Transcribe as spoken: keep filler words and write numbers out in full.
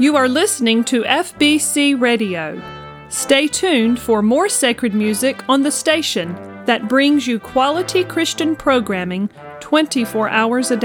You are listening to F B C Radio. Stay tuned for more sacred music on the station that brings you quality Christian programming twenty-four hours a day.